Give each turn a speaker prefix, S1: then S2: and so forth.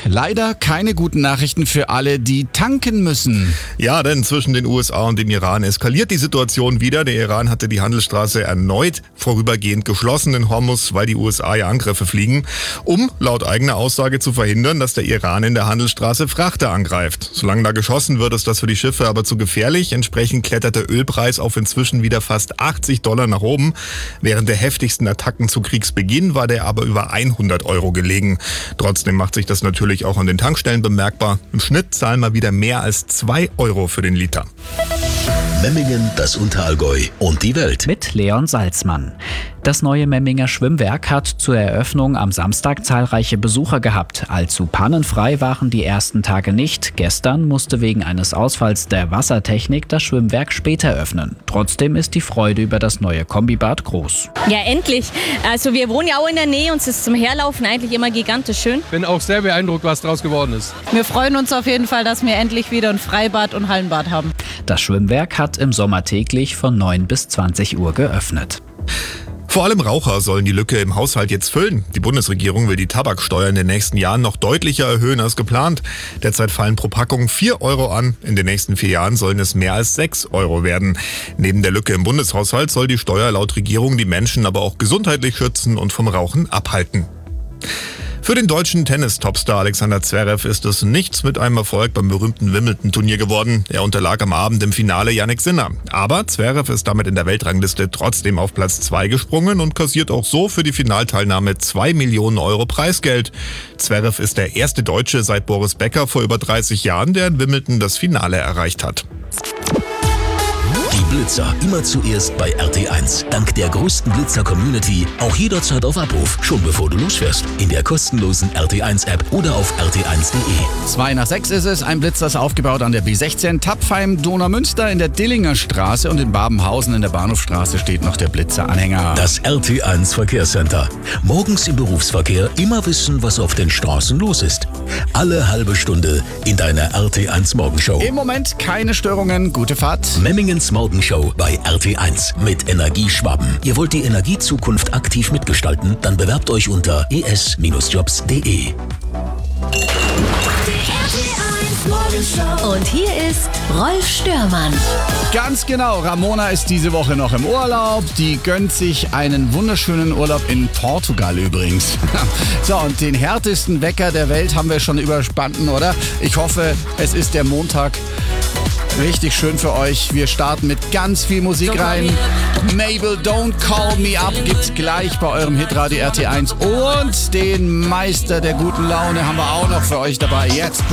S1: Leider keine guten Nachrichten für alle, die tanken müssen.
S2: Ja, denn zwischen den USA und dem Iran eskaliert die Situation wieder. Der Iran hatte die Handelsstraße erneut vorübergehend geschlossen in Hormuz, weil die USA ja Angriffe fliegen, um laut eigener Aussage zu verhindern, dass der Iran in der Handelsstraße Frachter angreift. Solange da geschossen wird, ist das für die Schiffe aber zu gefährlich. Entsprechend klettert der Ölpreis auf inzwischen wieder fast $80 nach oben. Während der heftigsten Attacken zu Kriegsbeginn war der aber über 100 € gelegen. Trotzdem macht sich das natürlich auch an den Tankstellen bemerkbar. Im Schnitt zahlen wir wieder mehr als 2 € für den Liter.
S3: Memmingen, das Unterallgäu und die Welt.
S4: Mit Leon Salzmann. Das neue Memminger Schwimmwerk hat zur Eröffnung am Samstag zahlreiche Besucher gehabt. Allzu pannenfrei waren die ersten Tage nicht. Gestern musste wegen eines Ausfalls der Wassertechnik das Schwimmwerk später öffnen. Trotzdem ist die Freude über das neue Kombibad groß.
S5: Ja, endlich. Also wir wohnen ja auch in der Nähe und es ist zum Herlaufen eigentlich immer gigantisch schön.
S6: Bin auch sehr beeindruckt, was draus geworden ist.
S7: Wir freuen uns auf jeden Fall, dass wir endlich wieder ein Freibad und Hallenbad haben.
S4: Das Schwimmwerk hat im Sommer täglich von 9 bis 20 Uhr geöffnet.
S2: Vor allem Raucher sollen die Lücke im Haushalt jetzt füllen. Die Bundesregierung will die Tabaksteuer in den nächsten Jahren noch deutlicher erhöhen als geplant. Derzeit fallen pro Packung 4 € an. In den nächsten 4 Jahren sollen es mehr als 6 € werden. Neben der Lücke im Bundeshaushalt soll die Steuer laut Regierung die Menschen aber auch gesundheitlich schützen und vom Rauchen abhalten. Für den deutschen Tennis-Topstar Alexander Zverev ist es nichts mit einem Erfolg beim berühmten Wimbledon-Turnier geworden. Er unterlag am Abend im Finale Jannik Sinner. Aber Zverev ist damit in der Weltrangliste trotzdem auf Platz 2 gesprungen und kassiert auch so für die Finalteilnahme 2 Millionen € Preisgeld. Zverev ist der erste Deutsche seit Boris Becker vor über 30 Jahren, der in Wimbledon das Finale erreicht hat.
S3: Die Blitzer immer zuerst bei RT1. Dank der größten Blitzer-Community auch jederzeit auf Abruf, schon bevor du losfährst. In der kostenlosen RT1-App oder auf rt1.de.
S1: 5:55 ist es. Ein Blitzer ist aufgebaut an der B16 Tapfheim Donaumünster in der Dillinger Straße und in Babenhausen in der Bahnhofstraße steht noch der Blitzeranhänger.
S3: Das RT1 Verkehrscenter. Morgens im Berufsverkehr immer wissen, was auf den Straßen los ist. Alle halbe Stunde in deiner RT1 Morgenshow.
S1: Im Moment keine Störungen. Gute Fahrt.
S3: Memmingens Morgenshow bei RT1 mit Energieschwaben. Ihr wollt die Energiezukunft aktiv mitgestalten? Dann bewerbt euch unter es-jobs.de.
S8: Und hier ist Rolf Störmann.
S1: Ganz genau, Ramona ist diese Woche noch im Urlaub. Die gönnt sich einen wunderschönen Urlaub in Portugal übrigens. So, und den härtesten Wecker der Welt haben wir schon überspannt, oder? Ich hoffe, es ist der Montag. Richtig schön für euch. Wir starten mit ganz viel Musik rein. Mabel, Don't Call Me Up gibt's gleich bei eurem Hitradio RT1. Und den Meister der guten Laune haben wir auch noch für euch dabei. Jetzt